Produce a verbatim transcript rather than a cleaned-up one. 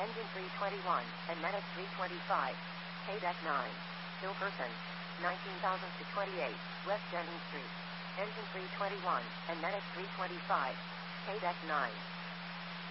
Engine three twenty-one, and Medic three twenty-five. K-Deck nine. Hillperson. nineteen thousand to twenty-eight, West Denton Street. Engine three twenty-one, and Medic three twenty-five. K-Deck nine.